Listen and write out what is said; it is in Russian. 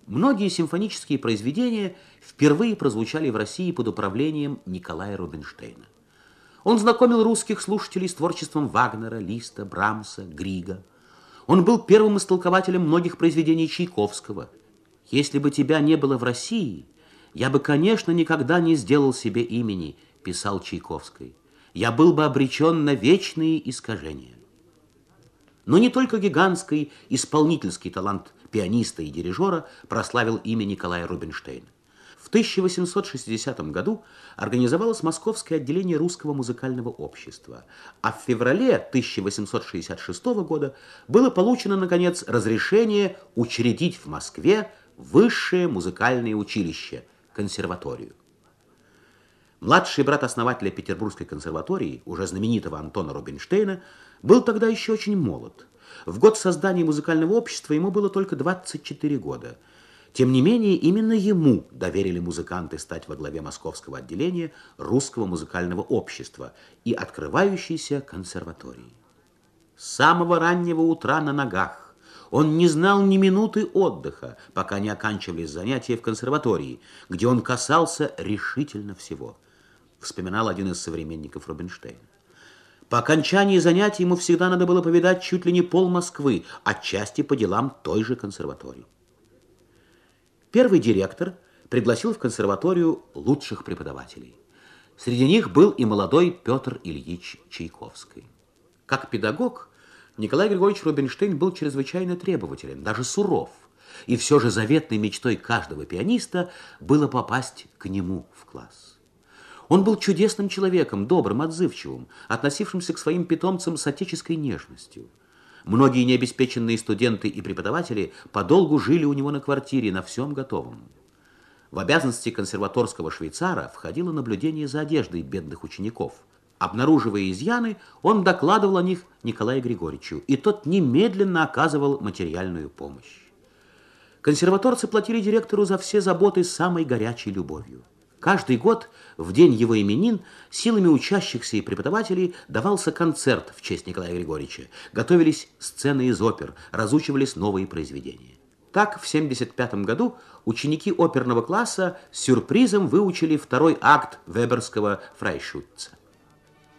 Многие симфонические произведения впервые прозвучали в России под управлением Николая Рубинштейна. Он знакомил русских слушателей с творчеством Вагнера, Листа, Брамса, Грига. Он был первым истолкователем многих произведений Чайковского. «Если бы тебя не было в России, я бы, конечно, никогда не сделал себе имени», писал Чайковский. «Я был бы обречен на вечные искажения». Но не только гигантский исполнительский талант пианиста и дирижера прославил имя Николая Рубинштейна. В 1860 году организовалось Московское отделение Русского музыкального общества, а в феврале 1866 года было получено, наконец, разрешение учредить в Москве высшее музыкальное училище – консерваторию. Младший брат основателя Петербургской консерватории, уже знаменитого Антона Рубинштейна, был тогда еще очень молод. В год создания музыкального общества ему было только 24 года. Тем не менее, именно ему доверили музыканты стать во главе московского отделения Русского музыкального общества и открывающейся консерватории. С самого раннего утра на ногах он не знал ни минуты отдыха, пока не оканчивались занятия в консерватории, где он касался решительно всего, вспоминал один из современников Рубинштейна. По окончании занятий ему всегда надо было повидать чуть ли не пол Москвы, отчасти по делам той же консерватории. Первый директор пригласил в консерваторию лучших преподавателей. Среди них был и молодой Петр Ильич Чайковский. Как педагог Николай Григорьевич Рубинштейн был чрезвычайно требователен, даже суров. И все же заветной мечтой каждого пианиста было попасть к нему в класс. Он был чудесным человеком, добрым, отзывчивым, относившимся к своим питомцам с отеческой нежностью. Многие необеспеченные студенты и преподаватели подолгу жили у него на квартире, на всем готовом. В обязанности консерваторского швейцара входило наблюдение за одеждой бедных учеников. Обнаруживая изъяны, он докладывал о них Николаю Григорьевичу, и тот немедленно оказывал материальную помощь. Консерваторцы платили директору за все заботы самой горячей любовью. Каждый год, в день его именин, силами учащихся и преподавателей давался концерт в честь Николая Григорьевича, готовились сцены из опер, разучивались новые произведения. Так, в 1975 году ученики оперного класса с сюрпризом выучили второй акт веберского «Фрайшутца».